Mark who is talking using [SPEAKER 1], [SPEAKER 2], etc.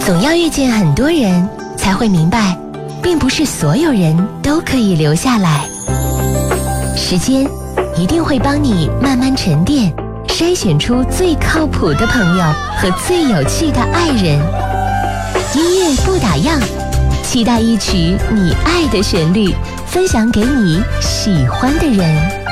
[SPEAKER 1] 总要遇见很多人，才会明白，并不是所有人都可以留下来。时间一定会帮你慢慢沉淀，筛选出最靠谱的朋友和最有趣的爱人。音乐不打烊，期待一曲你爱的旋律，分享给你喜欢的人。